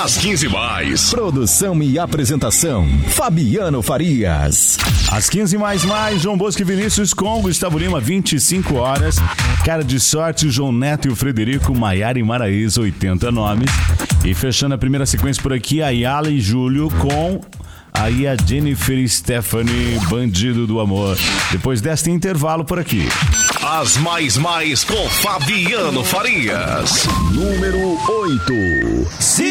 Às 15 mais. Produção e apresentação, Fabiano Farias. Às 15 mais, João Bosco e Vinícius com Gustavo Lima, 25 horas. Cara de Sorte, João Neto e o Frederico, Maiara e Maraísa, 80 nomes. E fechando a primeira sequência por aqui, a Yala e Júlio com... Aí a Jennifer e Stephanie, Bandido do Amor. Depois deste intervalo por aqui. As mais com Fabiano Farias. Número 8.